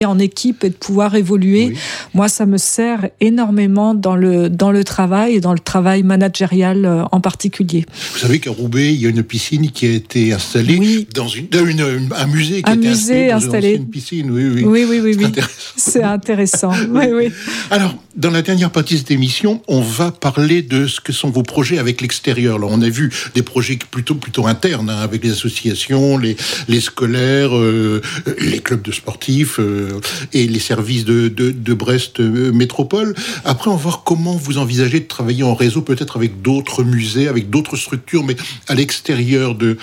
en équipe et de pouvoir évoluer. Oui. Moi, ça me sert énormément dans le travail et dans le travail managérial en particulier. Vous savez qu'à Roubaix, il y a une piscine qui a été installée dans un musée qui a été installé dans une piscine. Oui. C'est intéressant. Oui. Alors, dans la dernière partie de cette émission, on va parler de ce que sont vos projets avec l'extérieur. Alors, on a vu des projets plutôt internes, avec les associations, les scolaires, les clubs de sportifs et les services de Brest Métropole. Après, on va voir comment vous envisagez de travailler en réseau, peut-être avec d'autres musées, avec d'autres structures, mais à l'extérieur de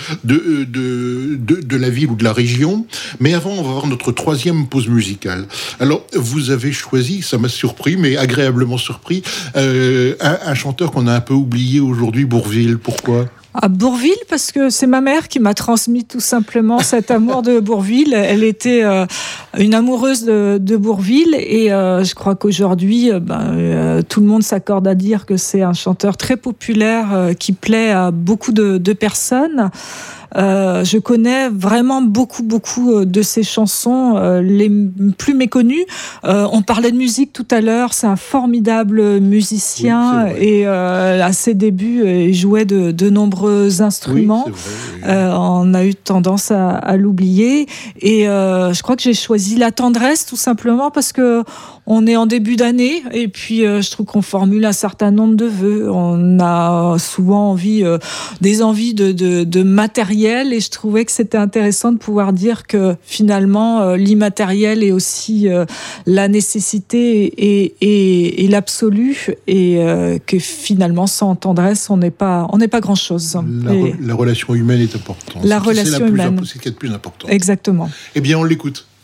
la ville ou de la région. Mais avant, on va voir notre troisième pause musicale. Alors, vous avez choisi, ça m'a surpris, mais agréablement surpris, un chanteur qu'on a un peu oublié aujourd'hui, Bourvil. Pourquoi ? À Bourvil, parce que c'est ma mère qui m'a transmis tout simplement cet amour de Bourvil. Elle était une amoureuse de Bourvil et je crois qu'aujourd'hui, tout le monde s'accorde à dire que c'est un chanteur très populaire qui plaît à beaucoup de personnes. Je connais vraiment beaucoup de ses chansons, les plus méconnues. On parlait de musique tout à l'heure, c'est un formidable musicien et à ses débuts, il jouait de nombreux instruments. Oui, c'est vrai, oui. On a eu tendance à l'oublier et je crois que j'ai choisi La Tendresse tout simplement parce que on est en début d'année et puis je trouve qu'on formule un certain nombre de vœux. On a souvent des envies de matériel et je trouvais que c'était intéressant de pouvoir dire que finalement l'immatériel est aussi la nécessité et l'absolu et que finalement sans tendresse on n'est pas grand-chose. La relation humaine est importante. La relation humaine. C'est ce qui est le plus important. Exactement. Eh bien on l'écoute.